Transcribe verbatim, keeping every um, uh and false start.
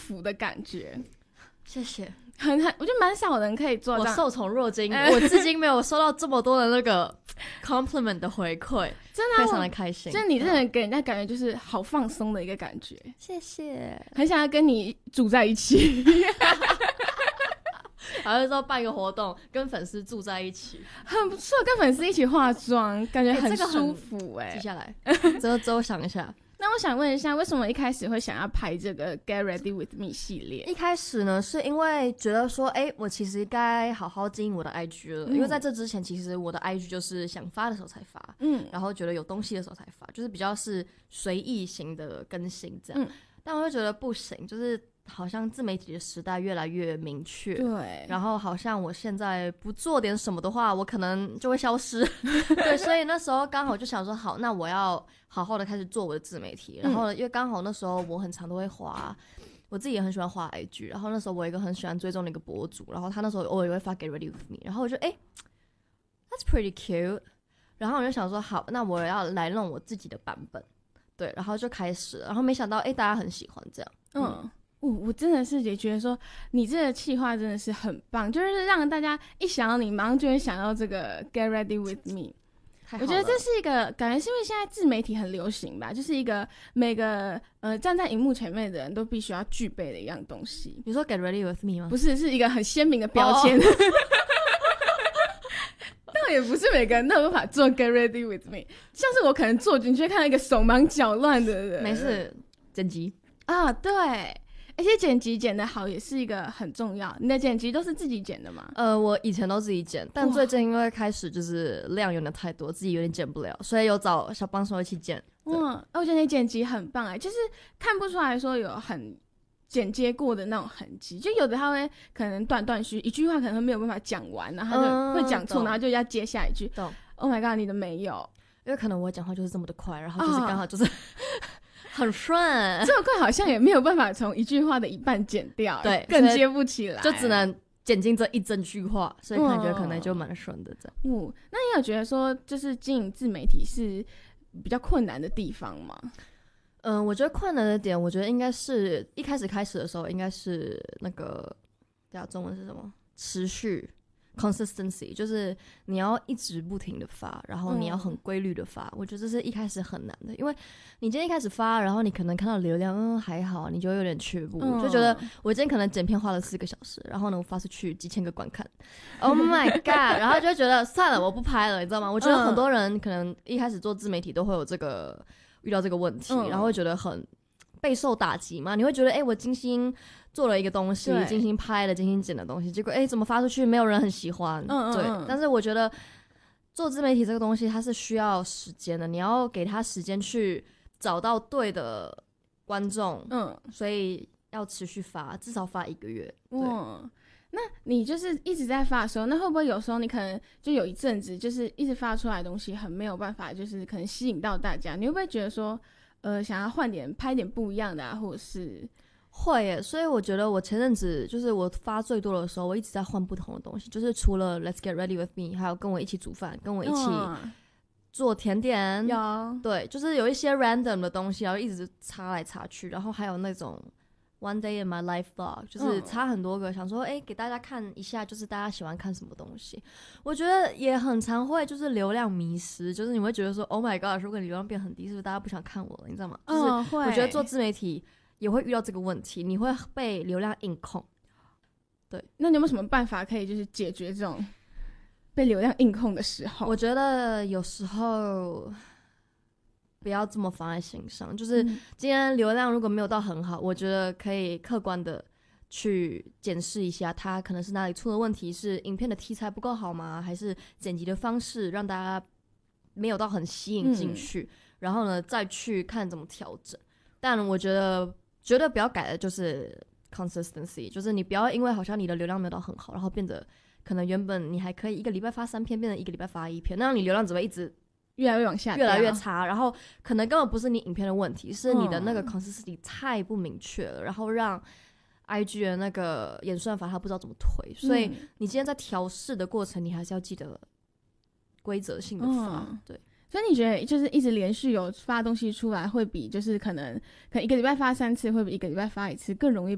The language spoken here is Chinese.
服的感觉。 谢谢， 很很，我觉得蛮少人可以做到。 我受宠若惊，我至今没有收到这么多的那个 compliment 的回馈， 真的、啊、 非常的开心。 就是你这人给人家感觉就是好放松的一个感觉， 谢谢， 很想要跟你住在一起。 然后说办一个活动，跟粉丝住在一起， 很不错，跟粉丝一起化妆，感觉很舒服哎、 欸。记下来，之后之后想一下。 那我想问一下，为什么一开始会想要拍这个 Get Ready With Me 系列？ 一开始呢，是因为觉得说，哎、欸，我其实该好好经营我的 I G 了、嗯，因为在这之前，其实我的 I G 就是想发的时候才发，嗯，然后觉得有东西的时候才发，就是比较是随意型的更新这样。嗯、但我会觉得不行，就是好像自媒体的时代越来越明确， 对， 然后好像我现在不做点什么的话，我可能就会消失，对，所以那时候刚好就想说，好，那我要好好的开始做我的自媒体，然后呢，因为刚好那时候我很常都会滑，我自己也很喜欢滑 I G， 然后那时候我有一个很喜欢追踪的一个博主，然后他那时候偶尔也会发 Get Ready With Me， 然后我就哎、欸、，That's pretty cute， 然后我就想说，好，那我要来弄我自己的版本，对，然后就开始了，然后没想到哎、欸，大家很喜欢这样，嗯。 嗯我、哦、我真的是也觉得说，你这个企划真的是很棒，就是让大家一想到你，马上就会想到这个 Get Ready With Me。我觉得这是一个感觉，是因为现在自媒体很流行吧，就是一个每个呃站在荧幕前面的人都必须要具备的一样东西。 你说 Get Ready With Me 吗？ 不是，是一个很鲜明的标签。Oh. 但也不是每个人都有办法做 Get Ready With Me， 像是我可能做进去看到一个手忙脚乱的人。 没事，剪辑啊，对。而且剪辑剪得好也是一个很重要。你的剪辑都是自己剪的吗？ 呃，我以前都自己剪，但最近因为开始就是量有点太多，自己有点剪不了，所以有找小帮手一起剪。 哇，我觉得你剪辑很棒哎，就是看不出来说有很剪接过的那种痕迹，就有的他会可能断断续，一句话可能会没有办法讲完，然后他就会讲错、嗯，然后就要接下一句。懂 ？Oh my god， 你的没有， 因为可能我讲话就是这么的快，然后就是刚好就是。哦很顺， 这么快好像也没有办法从一句话的一半剪掉，对，更接不起来， 就只能剪进这一整句话，所以感觉可能就蛮顺的这样。 嗯，那你有觉得说，就是经营自媒体是比较困难的地方吗？ 嗯，我觉得困难的点，我觉得应该是一开始开始的时候，应该是那个，对啊，中文是什么？持续。consistency 就是你要一直不停的发，然后你要很规律的发、嗯、我觉得这是一开始很难的，因为你今天一开始发，然后你可能看到流量嗯还好，你就有点却步、嗯、就觉得我今天可能剪片花了四个小时，然后呢我发出去几千个观看Oh my god 然后就觉得算了我不拍了，你知道吗？我觉得很多人可能一开始做自媒体都会有这个遇到这个问题、嗯、然后会觉得很备受打击嘛，你会觉得哎、欸，我精心做了一个东西，精心拍了精心剪的东西，结果哎、欸，怎么发出去没有人很喜欢？嗯嗯嗯对，但是我觉得做自媒体这个东西它是需要时间的，你要给他时间去找到对的观众，嗯，所以要持续发，至少发一个月。对，嗯， 那你就是一直在发的时候，那会不会有时候你可能就有一阵子就是一直发出来的东西很没有办法，就是可能吸引到大家，你会不会觉得说？呃，想要换点拍点不一样的啊，或者是会耶，所以我觉得我前阵子就是我发最多的时候，我一直在换不同的东西，就是除了 Let's Get Ready With Me， 还有跟我一起煮饭，跟我一起做甜点，有、嗯、对，就是有一些 random 的东西，然后一直插来插去，然后还有那种 One Day in My Life Vlog， 就是插很多个，嗯、想说哎、欸，给大家看一下，就是大家喜欢看什么东西。我觉得也很常会就是流量迷失，就是你会觉得说 Oh my god， 如果你流量变很低，是不是大家不想看我了？你知道吗？就是我觉得做自媒体也会遇到这个问题，你会被流量硬控。对， 那你有没有什么办法可以就是解决这种被流量硬控的时候？ 我觉得有时候不要这么放在心上，就是今天流量如果没有到很好，我觉得可以客观的去检视一下它可能是哪里出了问题，是影片的题材不够好吗？还是剪辑的方式让大家没有到很吸引进去、嗯、然后呢再去看怎么调整。但我觉得绝对不要改的就是 consistency， 就是你不要因为好像你的流量没有到很好，然后变得可能原本你还可以一个礼拜发三篇变成一个礼拜发一篇，那样你流量只会一直越来越往下， 越来越差，然后可能根本不是你影片的问题，是你的那个 consistency 太不明确了、嗯、然后让 I G 的那个演算法它不知道怎么推，所以你今天在调试的过程你还是要记得规则性的发、嗯、对。 所以你觉得就是一直连续有发东西出来会比就是可能可能一个礼拜发三次会比一个礼拜发一次更容易